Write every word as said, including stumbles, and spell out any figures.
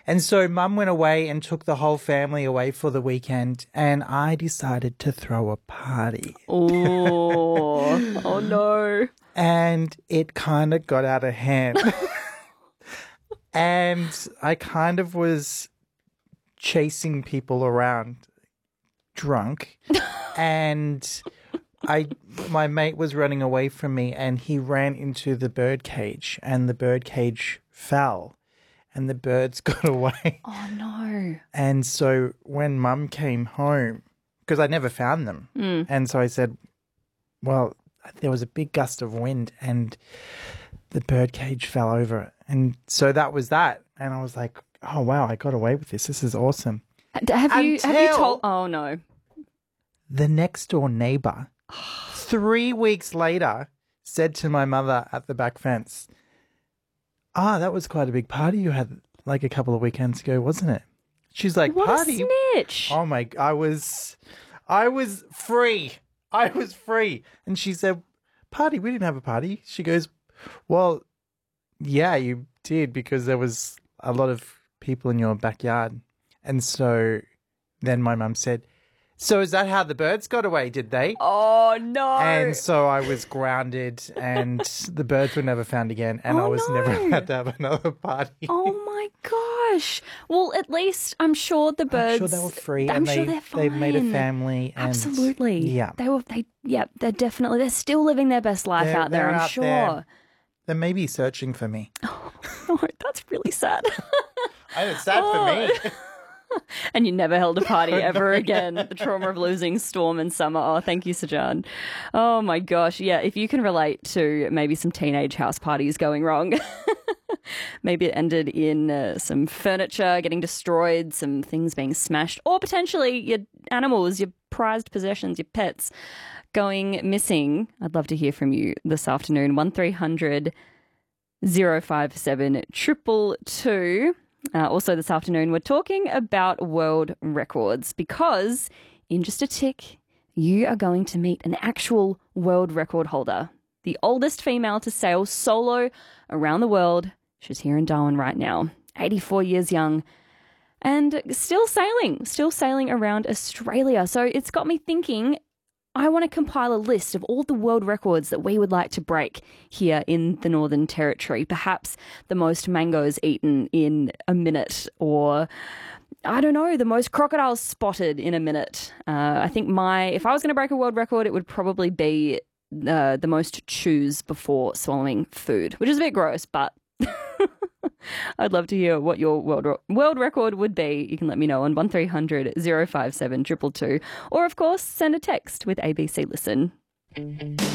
And so Mum went away and took the whole family away for the weekend, and I decided to throw a party. Oh, oh no. And it kind of got out of hand. And I kind of was chasing people around drunk. And I, my mate was running away from me, and he ran into the bird cage, and the bird cage fell, and the birds got away. Oh, no. And so when Mum came home, because I never found them, Mm. and so I said, well, there was a big gust of wind, and the bird cage fell over. And so that was that. And I was like, oh, wow, I got away with this. This is awesome. Have you, have you Until- told? Oh, no. The next door neighbour, three weeks later, said to my mother at the back fence, ah, that was quite a big party you had like a couple of weekends ago, wasn't it? She's like, What party? a snitch. Oh my, I was, I was free. I was free. And she said, party? We didn't have a party. She goes, well, yeah, you did, because there was a lot of people in your backyard. And so then my mum said, so is that how the birds got away, did they? Oh, no. And so I was grounded, and the birds were never found again, and Oh, I was no. never allowed to have another party. Oh, my gosh. Well, at least I'm sure the birds... I'm sure they were free, I'm and sure they, they're fine. they've made a family. And Absolutely. Yeah. They were, they, yeah, they're definitely, they're still living their best life They're- out there, they're I'm out sure. there. They may be searching for me. No, that's really sad. I know, it's sad Oh. for me. And you never held a party ever again. The trauma of losing Storm and Summer. Oh, thank you, Sajan. Oh, my gosh. Yeah, if you can relate to maybe some teenage house parties going wrong. Maybe it ended in uh, some furniture getting destroyed, some things being smashed, or potentially your animals, your prized possessions, your pets going missing. I'd love to hear from you this afternoon. one three hundred oh five seven two two two. Uh, also this afternoon, we're talking about world records, because in just a tick, you are going to meet an actual world record holder, the oldest female to sail solo around the world. She's here in Darwin right now, eighty-four years young, and still sailing, still sailing around Australia. So it's got me thinking, I want to compile a list of all the world records that we would like to break here in the Northern Territory. Perhaps the most mangoes eaten in a minute, or I don't know, the most crocodiles spotted in a minute. Uh, I think my, if I was going to break a world record, it would probably be uh, the most chews before swallowing food, which is a bit gross, but I'd love to hear what your world world record would be. You can let me know on one three hundred oh five seven two two two, or of course send a text with A B C Listen.